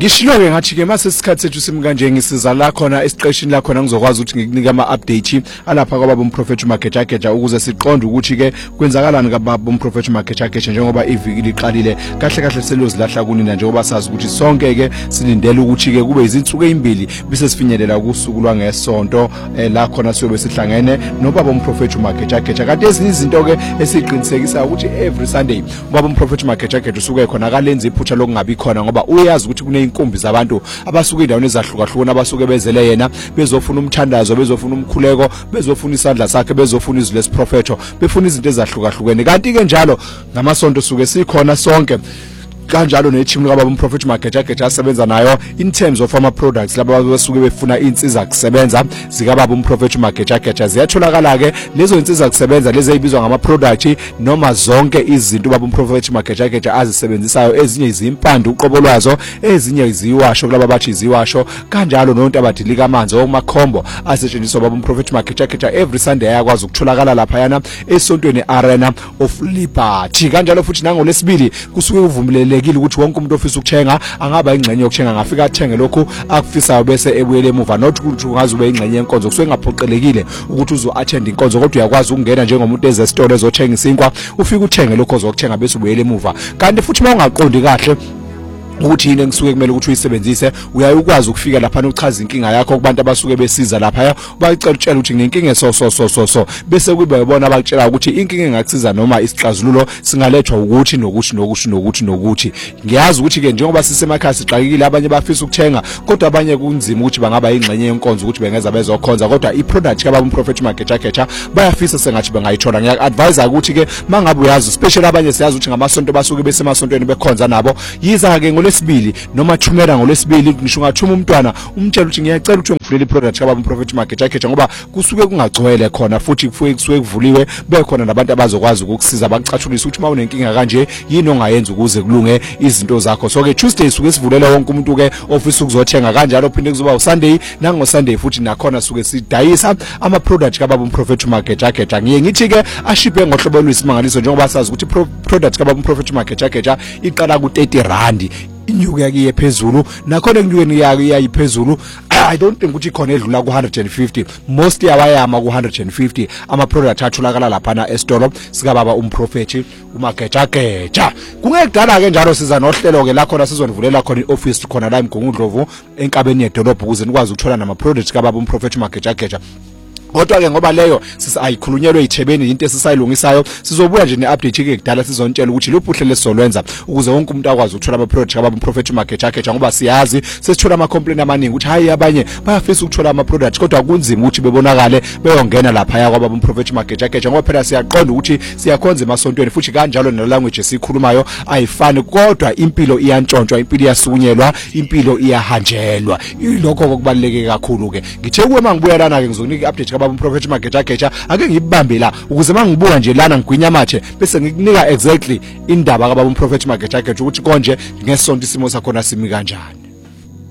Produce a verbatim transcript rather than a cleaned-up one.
Ngishilo-ke ngathi ke mase isikhathi sethu simi kanje ngisiza la khona esiqeshini la khona ngizokwazi ukuthi ngikunika ama-update alapha kwababa umProfessor Magejageja ukuze siqonde ukuthi ke kwenzakalani kababa umProfessor Magejageja njengoba iviki liqalile kahle kahle selozilahla kunina njengoba sazi ukuthi sonke ke silindele ukuthi ke kube izinsuku ezimbili bese sifinyelela kusuku lwangesonto eh, la khona siyobe sihlangene nobaba umProfessor Magejageja kanti ezinye izinto ke esiqinisekisa ukuthi every Sunday ubaba umProfessor Magejageja usuke khona akalenza iphutha lokungabi khona ngoba uyazi ukuthi kune inkumbi zabantu abasuka endaweni ezahlukahlukene abasuke bezele yena bezofuna umthandazo bezofuna umkhuleko bezofuna isandla sakhe bezofuna izwi lesiprofeto befuna izinto ezahlukahlukene kanti ke njalo ngamasonto suke sikhona sonke kanjalo neteam kababa umProfessor Magejageja asebenza nayo in terms of ama products laba basuke befuna insiza kusebenza zikababa umProfessor Magejageja ziyatholakala ke lezo insiza kusebenza lezi ezibizwa ngama product noma zonke izinto baba umProfessor Magejageja azisebenzisayo ezinye izimpande uqobo lwazo ezinye iziwasho kulaba bathi iziwasho kanjalo nonto abadilika amanzi okumakhombo asetshenziswa baba umProfessor Magejageja every Sunday ayakwazi ukutholakala lapha yana esontweni Arena of Liberty kanjalo futhi nangolesibili kusuke uvumilele ukuthi wonke umuntu ofisa ukuthenga angaba ingxenye yokuthenga ngafika athenge lokho akufisayo bese ebuyele emuva not ukuthi ungaze ube ingxenye yenkonzo kusuke ngaphoqelekile ukuthi uzo attend inkonzo kodwa uyakwazi ukungena njengomuntu ezesitolo ezothenga isinkwa ufike uthenge lokho ozokuthenga bese ubuyele emuva kanti futhi mawungaqondi kahle ukuthi yini engisuke kumele ukuthi uyisebenzise uyaye ukwazi ukufika lapha nochaza inkinga yakho kubantu abasuke besiza lapha bayicela utshela ukuthi nginkinga so so so so so bese kube yibona abakutshela ukuthi inkinga engakusiza noma isixazululo singalethwa ukuthi nokuthi nokuthi nokuthi nokuthi ngiyazi ukuthi ke njengoba sisemakhaya sixakekile abanye bafisa ukuthenga kodwa abanye kunzima ukuthi bangaba ingxenye yenkonzo ukuthi bengeza bezokhonza kodwa iproduct kababa umProfessor Magejageja bayafisa sengathi bengayithola ngiya-advise ukuthi ke mangabe uyazi especially abanye siyazi ukuthi ngamasonto basuke besemasontweni bekhonza nabo yiza ke ngolesibili noma thumela ngolesibili ngisho ngathuma umntwana umtshela ukuthi ngiyacela ukuthi ngivulele iproduct kababa umProfessor Magejageja ngoba kusuke kungagcwele khona futhi kufuke kusuke kuvuliwe bekhona nabantu abazokwazi ukukusiza bakucathulisa ukuthi mawu nenkinga kanje yini ongayenza ukuze kulunge izinto zakho so ke Tuesday suke sivulela wonke umuntu ke office ukuzothenga kanjalo phinde kuzoba uSunday nango Sunday futhi nakhona suke sidayisa ama product kababa umProfessor Magejageja ngiye ngithi ke ashiphe ngohlobo lwesimangaliso njengoba sazi ukuthi product kababa umProfessor Magejageja iqala ku thirty rand inyuku yakiye phezulu nakhona kunyukeni yaki yayiphezulu I don't think ukuthi khona edlula ku one hundred fifty most yawayama ku one hundred fifty ama product atholakala lapha na estolo sika baba umProfessor uMagejageja kungekudala ke njalo siza nohlelo ke la khona sizonivulela khona ioffice khona la eMgungundlovu enkabeni yedolobha ukuze nikwazi ukuthola nama products kababa umProfessor Magejageja kodwa ke ngoba leyo sisayikhulunyelwe ithebeni into esisayilungisayo sizobuya nje neupdate ke kudala sizontshela ukuthi luphuhle lesizolwenza ukuze wonke umuntu akwazi ukuthola ama product kababa umProfessor Magejageja ngoba siyazi sesithola ama complaint amaningi ukuthi hayi abanye bayafisa ukuthola ama product kodwa kunzima ukuthi bebonakale beyongena lapha ya kwababa umProfessor Magejageja ngoba phela siyaqonda ukuthi siyakhonza emasontweni futhi kanjalo ne language esikhulumayo ayifani kodwa impilo iyantshontshwa impilo iyasukunyelwa impilo iyahanjelwa ilokho okubaluleke kakhulu ke ngithe kuwe mangibuya lana ke ngizokunika update kababa umProfessor Magejageja ake ngibambe la ukuze mangibuka nje lana ngigwinya mathe bese ngikunika exactly indaba kababa umProfessor Magejageja ukuthi konje ngesonto isimo sakho nasimi kanjani.